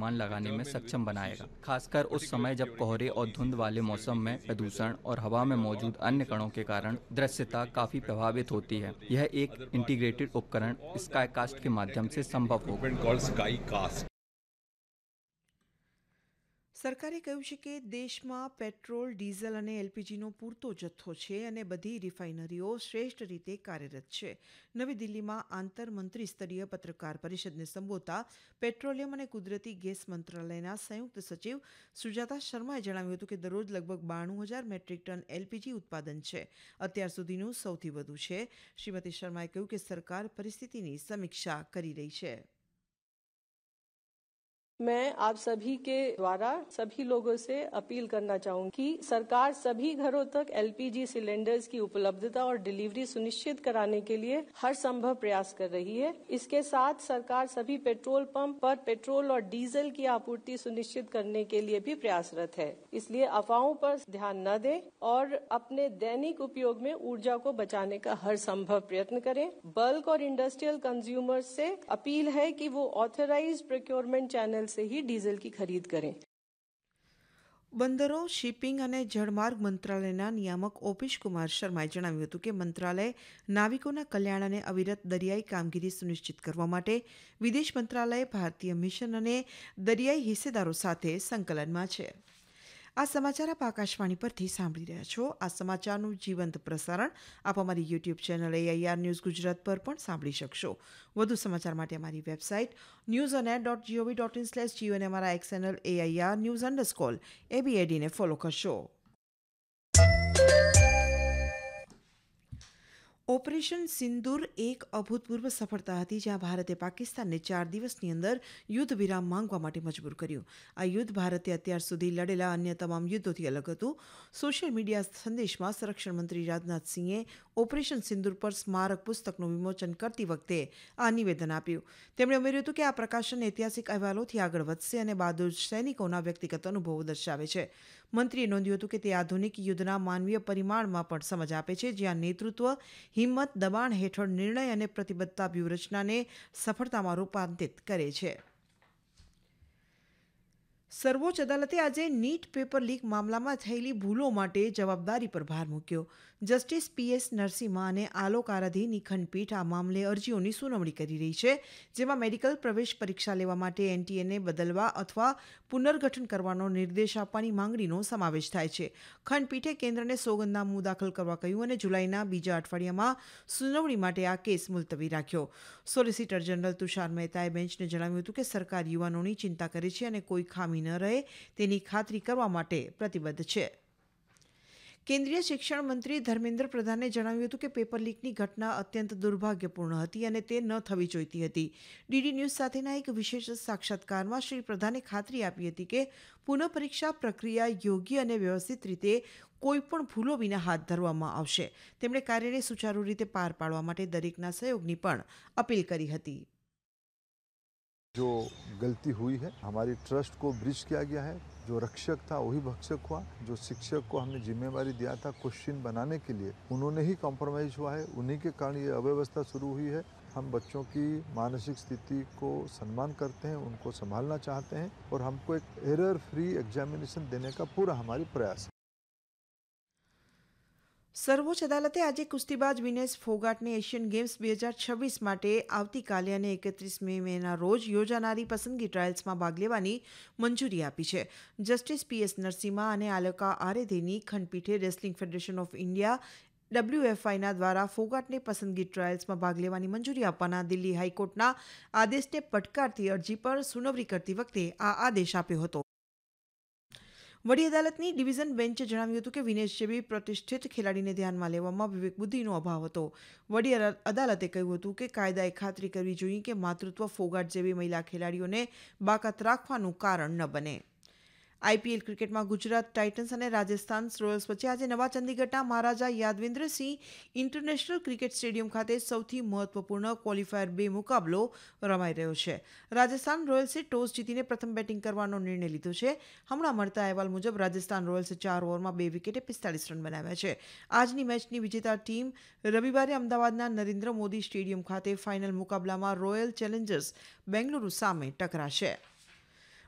अनुमान लगाने में सक्षम बनाएगा, खासकर उस समय जब कोहरे और धुंध वाले मौसम में प्रदूषण और हवा में मौजूद अन्य कणों के कारण दृश्यता काफी प्रभावित होती है। यह एक इंटीग्रेटेड उपकरण स्काईकास्ट के माध्यम से संभव होगा। સરકારે કહ્યું છે કે દેશમાં પેટ્રોલ, ડીઝલ અને એલપીજીનો પૂરતો જથ્થો છે અને બધી રિફાઇનરીઓ શ્રેષ્ઠ રીતે કાર્યરત છે. નવી દિલ્હીમાં આંતરમંત્રી સ્તરીય પત્રકાર પરિષદને સંબોધતા પેટ્રોલિયમ અને કુદરતી ગેસ મંત્રાલયના સંયુક્ત સચિવ સુજાતા શર્માએ જણાવ્યું હતું કે દરરોજ લગભગ 92,000 મેટ્રિક ટન એલપીજી ઉત્પાદન છે. અત્યાર સુધીનું સૌથી વધુ છે. શ્રીમતી શર્માએ કહ્યું કે સરકાર પરિસ્થિતિની સમીક્ષા કરી રહી છે. मैं आप सभी के द्वारा सभी लोगों से अपील करना चाहूंगी कि सरकार सभी घरों तक एलपीजी सिलेंडर्स की उपलब्धता और डिलीवरी सुनिश्चित कराने के लिए हर संभव प्रयास कर रही है. इसके साथ सरकार सभी पेट्रोल पंप पर पेट्रोल और डीजल की आपूर्ति सुनिश्चित करने के लिए भी प्रयासरत है. इसलिए अफवाहों पर ध्यान न दें और अपने दैनिक उपयोग में ऊर्जा को बचाने का हर संभव प्रयत्न करें. बल्क और इंडस्ट्रियल कंज्यूमर्स से अपील है कि वो ऑथराइज्ड प्रोक्योरमेंट चैनल से ही डीजल की खरीद करें. બંદરો, શિપિંગ અને જળમાર્ગ મંત્રાલયના નિયામક ઓપીશ કુમાર શર્માએ જણાવ્યું હતું કે મંત્રાલય નાવિકોના કલ્યાણ અને અવિરત દરિયાઈ કામગીરી સુનિશ્ચિત કરવા માટે વિદેશ મંત્રાલય, ભારતીય મિશન અને દરિયાઈ હિસ્સેદારો સાથે સંકલનમાં છે. આ સમાચાર આપ આકાશવાણી પરથી સાંભળી રહ્યા છો. આ સમાચારનું જીવંત પ્રસારણ આપ અમારી YouTube channel AIR news Gujarat પર પણ સાંભળી શકશો. વધુ સમાચાર માટે અમારી વેબસાઇટ newsonair.gov.in/geo અને અમારા એક્સ ચેનલ AIR_news_ABAD ને ફોલો કરશો. ઓપરેશન સિંદૂર એક અભૂતપૂર્વ સફળતા હતી, જ્યાં ભારતે પાકિસ્તાનને 4 દિવસની અંદર યુદ્ધ વિરામ માંગવા માટે મજબૂર કર્યું. આ યુદ્ધ ભારતે અત્યાર સુધી લડેલા અન્ય તમામ યુદ્ધોથી અલગ હતું. સોશિયલ મીડિયા સંદેશમાં સંરક્ષણ મંત્રી રાજનાથસિંહે ઓપરેશન સિંદૂર પર સ્મારક પુસ્તકનું વિમોચન કરતી વખતે આ નિવેદન આપ્યું. તેમણે ઉમેર્યું હતું કે આ પ્રકાશન ઐતિહાસિક અહેવાલોથી આગળ વધશે અને બહાદુર સૈનિકોના વ્યક્તિગત અનુભવો દર્શાવે છે. મંત્રીએ નોંધ્યું હતું કે તે આધુનિક યુદ્ધના માનવીય પરિમાણમાં પણ સમજ આપે છે, જ્યાં નેતૃત્વ, હિંમત, દબાણ હેઠળ નિર્ણય અને પ્રતિબદ્ધતા વ્યૂહરચનાને સફળતામાં રૂપાંતરિત કરે છે. સર્વોચ્ચ અદાલતે આજે નીટ પેપર લીક મામલામાં થયેલી ભૂલો માટે જવાબદારી પર ભાર મૂક્યો. જસ્ટિસ PS નરસિમ્હા અને આલોક આરાધીની ખંડપીઠ આ મામલે અરજીઓની સુનાવણી કરી રહી છે, જેમાં મેડિકલ પ્રવેશ પરીક્ષા લેવા માટે NTAને બદલવા અથવા પુનર્ગઠન કરવાનો નિર્દેશ આપવાની માંગણીનો સમાવેશ થાય છે. ખંડપીઠે કેન્દ્રને સોગંદનામું દાખલ કરવા કહ્યું અને જુલાઈના બીજા અઠવાડિયામાં સુનાવણી માટે આ કેસ મુલતવી રાખ્યો. સોલિસિટર જનરલ તુષાર મહેતાએ બેન્ચને જણાવ્યું હતું કે સરકાર યુવાનોની ચિંતા કરે છે અને કોઈ ખામી ન રહે તેની ખાતરી કરવા માટે પ્રતિબદ્ધ છે. કેન્દ્રીય શિક્ષણ મંત્રી ધર્મેન્દ્ર પ્રધાને જણાવ્યું હતું કે પેપર લીકની ઘટના અત્યંત દુર્ભાગ્યપૂર્ણ હતી અને તે ન થવી જોઈતી હતી. DD ન્યૂઝ સાથેના એક વિશેષ સાક્ષાત્કારમાં શ્રી પ્રધાને ખાતરી આપી હતી કે પુનઃપરીક્ષા પ્રક્રિયા યોગ્ય અને વ્યવસ્થિત રીતે કોઈપણ ભૂલો વિના હાથ ધરવામાં આવશે. તેમણે કાર્યને સુચારુ રીતે પાર પાડવા માટે દરેકના સહયોગની પણ અપીલ કરી હતી. जो गलती हुई है, हमारी ट्रस्ट को ब्रीच किया गया है. जो रक्षक था वही भक्षक हुआ. जो शिक्षक को हमने जिम्मेवारी दिया था क्वेश्चन बनाने के लिए, उन्होंने ही कॉम्प्रोमाइज हुआ है. उन्हीं के कारण ये अव्यवस्था शुरू हुई है. हम बच्चों की मानसिक स्थिति को सम्मान करते हैं, उनको संभालना चाहते हैं और हमको एक एरर फ्री एग्जामिनेशन देने का पूरा हमारी प्रयास है. સર્વોચ્ચ અદાલતે આજે કુસ્તીબાજ વિનેશ ફોગાટને એશિયન ગેમ્સ 2026 માટે આવતીકાલે અને 31 મેના રોજ યોજાનારી પસંદગી ટ્રાયલ્સમાં ભાગ લેવાની મંજૂરી આપી છે. જસ્ટિસ PS નરસિમ્હા અને આલોકા આરેધેની ખંડપીઠે રેસલિંગ ફેડરેશન ઓફ ઇન્ડિયા WFIના દ્વારા ફોગાટને પસંદગી ટ્રાયલ્સમાં ભાગ લેવાની મંજૂરી આપવાના દિલ્હી હાઈકોર્ટના આદેશને પડકારતી અરજી પર સુનાવણી કરતી વખતે આ આદેશ આપ્યો હતો. વડી અદાલતની ડિવિઝન બેન્ચે જણાવ્યું હતું કે વિનેશ જેવી પ્રતિષ્ઠિત ખેલાડીને ધ્યાનમાં લેવામાં વિવેક બુદ્ધિનો અભાવ હતો. વડી અદાલતે કહ્યું હતું કે કાયદાએ ખાતરી કરવી જોઈએ કે માતૃત્વ ફોગાટ જેવી મહિલા ખેલાડીઓને બાકાત રાખવાનું કારણ ન બને. IPL ક્રિકેટમાં ગુજરાત ટાઇટન્સ અને રાજસ્થાન રોયલ્સ વચ્ચે આજે નવા ચંદીગઢના મહારાજા યાદવેન્દ્રસિંહ ઇન્ટરનેશનલ ક્રિકેટ સ્ટેડિયમ ખાતે સૌથી મહત્વપૂર્ણ ક્વોલિફાયર 2 મુકાબલો રમાઈ રહ્યો છે. રાજસ્થાન રોયલ્સે ટોસ જીતીને પ્રથમ બેટિંગ કરવાનો નિર્ણય લીધો છે. હમણાં મળતા અહેવાલ મુજબ રાજસ્થાન રોયલ્સે 4 ઓવરમાં 2 વિકેટે 45 રન બનાવ્યા છે. આજની મેચની વિજેતા ટીમ રવિવારે અમદાવાદના નરેન્દ્ર મોદી સ્ટેડિયમ ખાતે ફાઇનલ મુકાબલામાં રોયલ ચેલેન્જર્સ બેંગલુરુ સામે ટકરાશે.